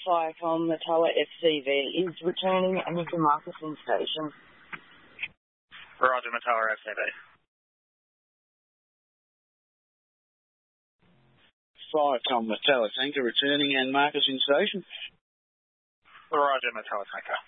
Firecom Matawa FCV is returning and you can mark us in station. Roger, Matawa FCV. Firecom Matawa Tanker returning and mark us in station. Roger, Matawa Tanker.